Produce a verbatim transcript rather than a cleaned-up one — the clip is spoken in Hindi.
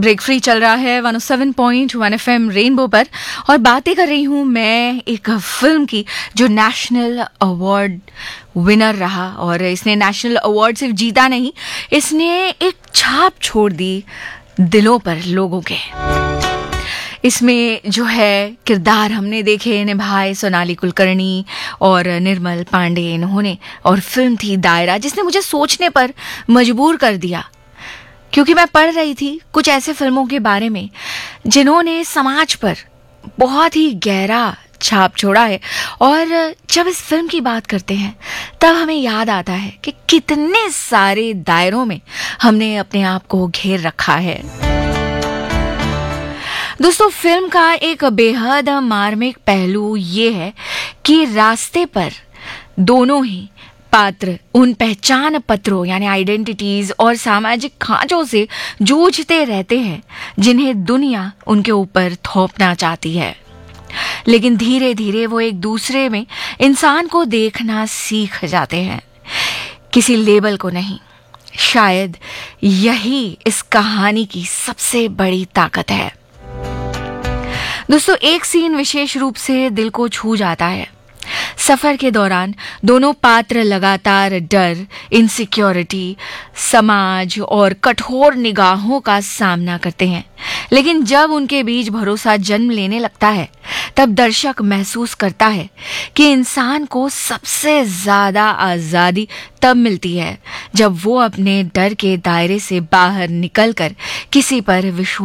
ब्रेक फ्री चल रहा है one O seven point one F M rainbow पर और बातें कर रही हूँ मैं एक फिल्म की जो नेशनल अवार्ड विनर रहा। और इसने नेशनल अवार्ड सिर्फ जीता नहीं, इसने एक छाप छोड़ दी दिलों पर लोगों के। इसमें जो है किरदार हमने देखे निभाए सोनाली कुलकर्णी और निर्मल पांडे इन्होंने, और फिल्म थी दायरा जिसने मुझे सोचने पर मजबूर कर दिया, क्योंकि मैं पढ़ रही थी कुछ ऐसे फिल्मों के बारे में जिन्होंने समाज पर बहुत ही गहरा छाप छोड़ा है। और जब इस फिल्म की बात करते हैं तब हमें याद आता है कि कितने सारे दायरों में हमने अपने आप को घेर रखा है। दोस्तों, फिल्म का एक बेहद मार्मिक पहलू ये है कि रास्ते पर दोनों ही पात्र उन पहचान पत्रों यानी आइडेंटिटीज और सामाजिक खांचों से जूझते रहते हैं जिन्हें दुनिया उनके ऊपर थोपना चाहती है। लेकिन धीरे धीरे वो एक दूसरे में इंसान को देखना सीख जाते हैं, किसी लेबल को नहीं। शायद यही इस कहानी की सबसे बड़ी ताकत है। दोस्तों, एक सीन विशेष रूप से दिल को छू जाता है। सफर के दौरान दोनों पात्र लगातार डर, इनसिक्योरिटी, समाज और कठोर निगाहों का सामना करते हैं, लेकिन जब उनके बीच भरोसा जन्म लेने लगता है तब दर्शक महसूस करता है कि इंसान को सबसे ज्यादा आजादी तब मिलती है जब वो अपने डर के दायरे से बाहर निकलकर किसी पर विश्वास